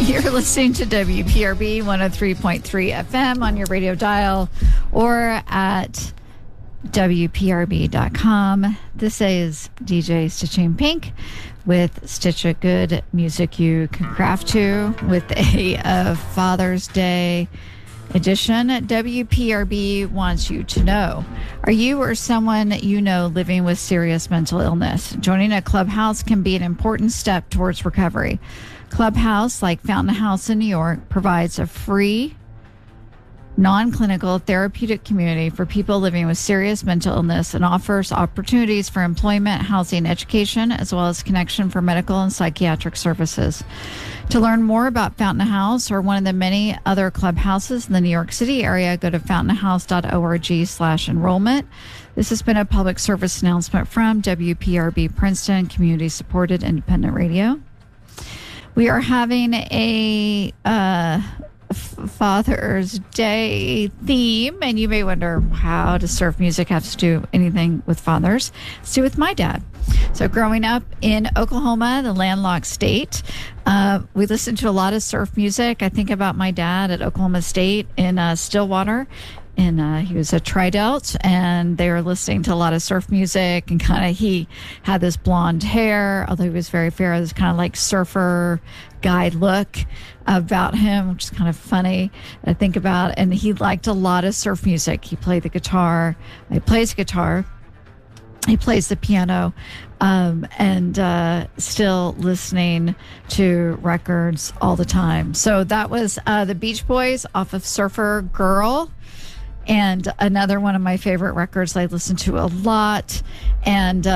You're listening to WPRB 103.3 FM on your radio dial or at WPRB.com. This is DJ Stitching Pink with Stitch a Good music you can craft to with a Father's Day edition. WPRB wants you to know, are you or someone you know living with serious mental illness? Joining a clubhouse can be an important step towards recovery. Clubhouse, like Fountain House in New York, provides a free, non-clinical therapeutic community for people living with serious mental illness and offers opportunities for employment, housing, education, as well as connection for medical and psychiatric services. To learn more about Fountain House or one of the many other clubhouses in the New York City area, go to fountainhouse.org/enrollment. This has been a public service announcement from WPRB Princeton, community-supported independent radio. We are having a Father's Day theme, and you may wonder, how does surf music have to do anything with fathers? It's to do with my dad. So growing up in Oklahoma, the landlocked state, we listened to a lot of surf music. I think about my dad at Oklahoma State in Stillwater. And he was a tri-delt, and they were listening to a lot of surf music, and he had this blonde hair, although he was very fair, this kind of like surfer guy look about him, which is kind of funny to think about. And he liked a lot of surf music. He played the guitar. He plays guitar. He plays the piano, and still listening to records all the time. So that was the Beach Boys off of Surfer Girl. And another one of my favorite records I listen to a lot. And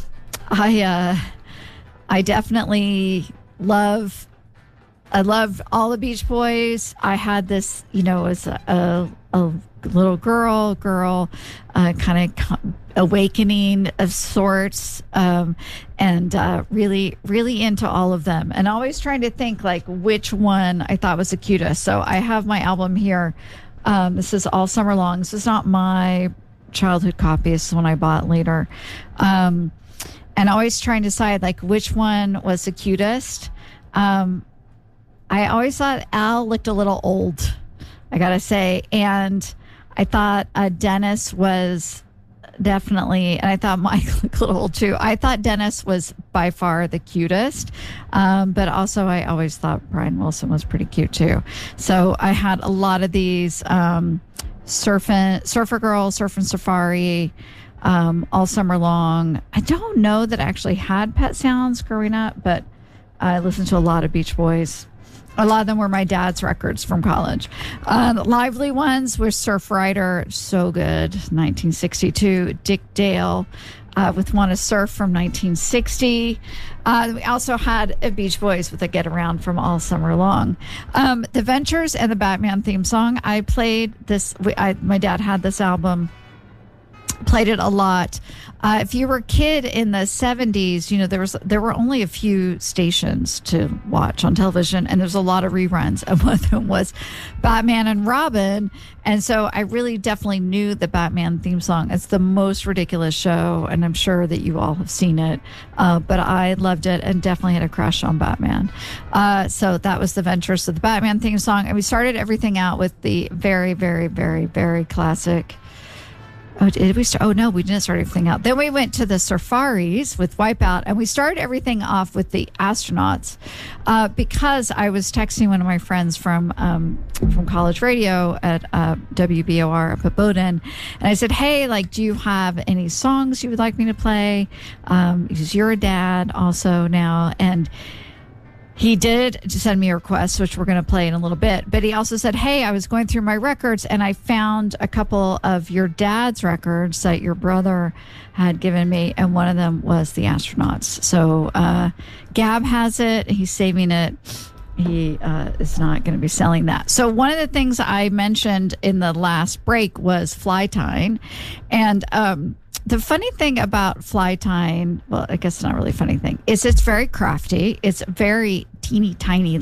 I definitely love all the Beach Boys. I had this, as a little girl, kind of awakening of sorts, and really, really into all of them. And always trying to think like which one I thought was the cutest. So I have my album here. This is All Summer Long. This is not my childhood copy. This is one I bought later. And always trying to decide like which one was the cutest. I always thought Al looked a little old, I gotta say. And I thought Dennis was definitely, and I thought Mike looked a little old too. I thought Dennis was by far the cutest, but also I always thought Brian Wilson was pretty cute too. So I had a lot of these Surfer Girl, Surfing Safari, All Summer Long. I don't know that I actually had Pet Sounds growing up, but I listened to a lot of Beach Boys. A lot of them were my dad's records from college. Lively ones were Surf Rider, so good, 1962. Dick Dale with Wanna Surf from 1960. We also had a Beach Boys with a Get Around from All Summer Long. The Ventures and the Batman theme song. I played this. My dad had this album. Played it a lot. If you were a kid in the 70s, there were only a few stations to watch on television, and there's a lot of reruns. And one of them was Batman and Robin. And so I really definitely knew the Batman theme song. It's the most ridiculous show, and I'm sure that you all have seen it. But I loved it and definitely had a crush on Batman. So that was the Ventures of the Batman theme song. And we started everything out with the very, very, very, very classic. Oh, did we start? Oh, no, we didn't start everything out. Then we went to the Safaris with Wipeout, and we started everything off with the Astronauts because I was texting one of my friends from college radio at WBOR up at Bowdoin, and I said, hey, do you have any songs you would like me to play? Because you're a dad also now, and he did send me a request, which we're going to play in a little bit. But he also said, hey, I was going through my records and I found a couple of your dad's records that your brother had given me. And one of them was the Astronauts. So Gab has it. He's saving it. He is not going to be selling that. So one of the things I mentioned in the last break was fly tying. And the funny thing about fly tying, well, I guess it's not really a funny thing, is it's very crafty. It's very teeny tiny,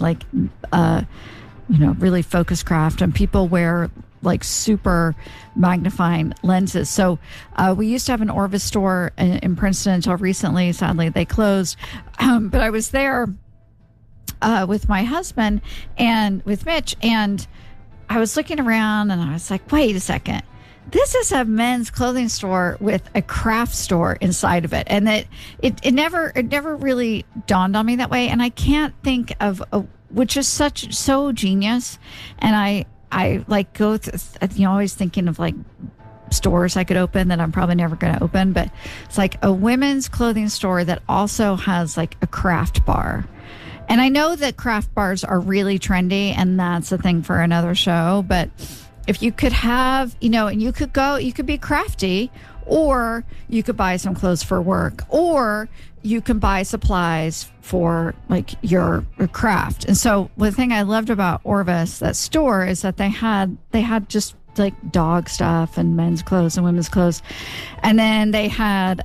really focused craft. And people wear super magnifying lenses. So we used to have an Orvis store in Princeton until recently. Sadly, they closed. But I was there with my husband and with Mitch, and I was looking around and I was like, wait a second. This is a men's clothing store with a craft store inside of it. And that it never really dawned on me that way. And I can't think of which is so genius. And I like go through, always thinking of like stores I could open that I'm probably never going to open, but it's like a women's clothing store that also has like a craft bar. And I know that craft bars are really trendy, and that's a thing for another show, but if you could have, and you could be crafty, or you could buy some clothes for work, or you can buy supplies for like your craft. And so the thing I loved about Orvis, that store, is that they had just like dog stuff and men's clothes and women's clothes. And then they had,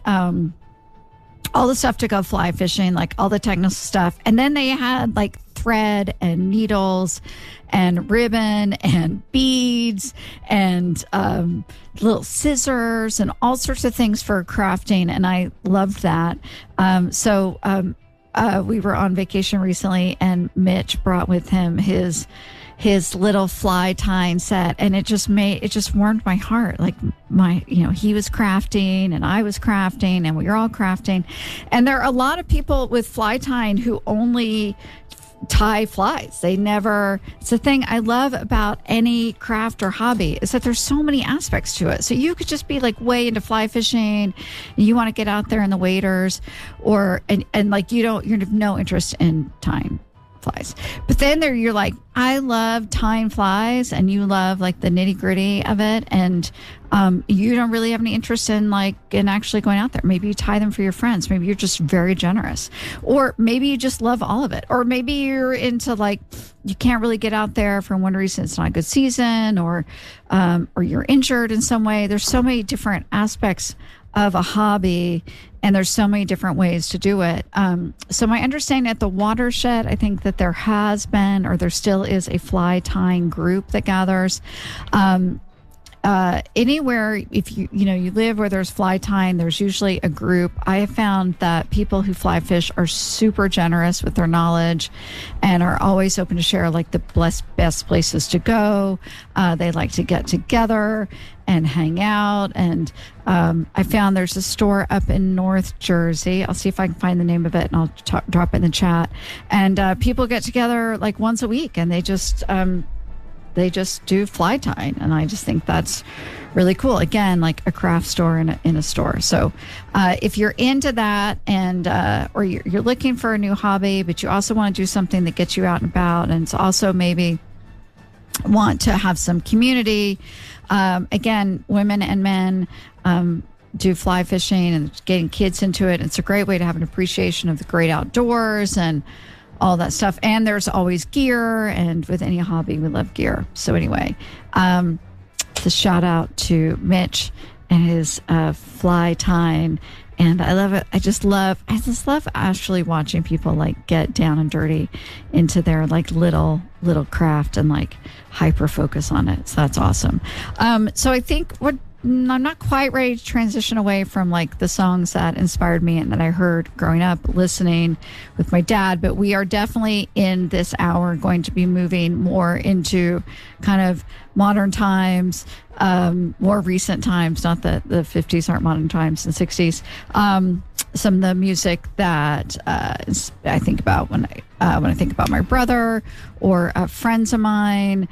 all the stuff to go fly fishing, like all the technical stuff. And then they had like thread and needles and ribbon and beads and little scissors and all sorts of things for crafting. And I loved that. So we were on vacation recently, and Mitch brought with him his little fly tying set, and it just warmed my heart. Like he was crafting and I was crafting and we were all crafting. And there are a lot of people with fly tying who only tie flies. It's the thing I love about any craft or hobby, is that there's so many aspects to it. So you could just be like way into fly fishing, and you want to get out there in the waders, and like you have no interest in tying flies. But then you're like, I love tying flies, and you love like the nitty gritty of it, and you don't really have any interest in actually going out there. Maybe you tie them for your friends. Maybe you're just very generous, or maybe you just love all of it, or maybe you're into like, you can't really get out there for one reason. It's not a good season, or you're injured in some way. There's so many different aspects of a hobby, and there's so many different ways to do it. So my understanding at the Watershed, I think that there has been, or there still is, a fly tying group that gathers. Anywhere, if you live where there's fly tying, there's usually a group. I have found that people who fly fish are super generous with their knowledge and are always open to share like the best places to go. They like to get together and hang out. And I found there's a store up in North Jersey. I'll see if I can find the name of it, and I'll drop it in the chat. And people get together like once a week, and they just do fly tying, and I just think that's really cool. Again, like a craft store in a store. So if you're into that, and or you're looking for a new hobby, but you also want to do something that gets you out and about, and it's also maybe want to have some community. Again, women and men do fly fishing, and getting kids into it. It's a great way to have an appreciation of the great outdoors and all that stuff. And there's always gear, and with any hobby, we love gear. So anyway, the shout out to Mitch and his fly tying. And I love it. I just love actually watching people like get down and dirty into their like little craft and like hyper focus on it. So that's awesome. So I think I'm not quite ready to transition away from like the songs that inspired me and that I heard growing up listening with my dad, but we are definitely in this hour going to be moving more into kind of modern times, more recent times, not that the 50s aren't modern times, and 60s. Some of the music that I think about when I think about my brother or friends of mine.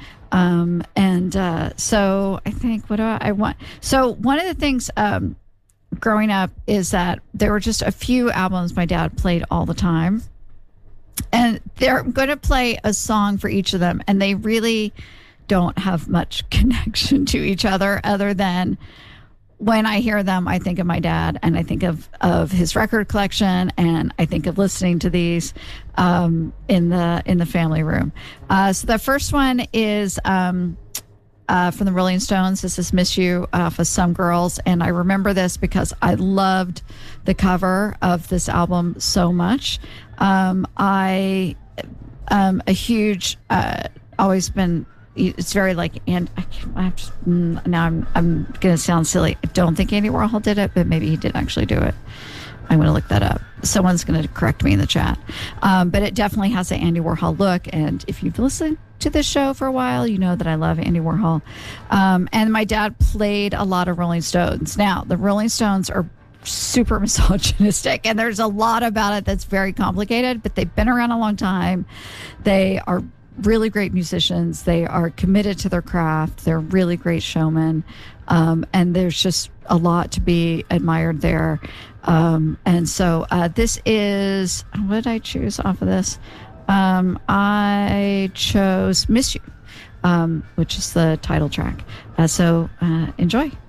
So I think, what do I want? So one of the things growing up is that there were just a few albums my dad played all the time. And they're going to play a song for each of them. And they really don't have much connection to each other than when I hear them, I think of my dad, and I think of his record collection, and I think of listening to these in the family room. So the first one is from the Rolling Stones. This is "Miss You" for Some Girls, and I remember this because I loved the cover of this album so much. I am a huge, always been. It's very like, and now I'm going to sound silly. I don't think Andy Warhol did it, but maybe he did actually do it. I'm going to look that up. Someone's going to correct me in the chat. But it definitely has an Andy Warhol look. And if you've listened to this show for a while, you know that I love Andy Warhol. And my dad played a lot of Rolling Stones. Now, the Rolling Stones are super misogynistic, and there's a lot about it that's very complicated, but they've been around a long time. They are really great musicians. They are committed to their craft. They're really great showmen. And there's just a lot to be admired there. And so this is, what did I choose off of this? I chose Miss You, which is the title track. So enjoy.